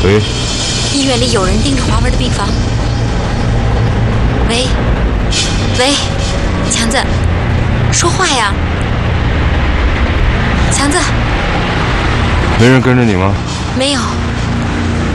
喂， 医院里有人盯着华文的病房。喂，喂，强子，说话呀！强子， 没人跟着你吗？ 没有，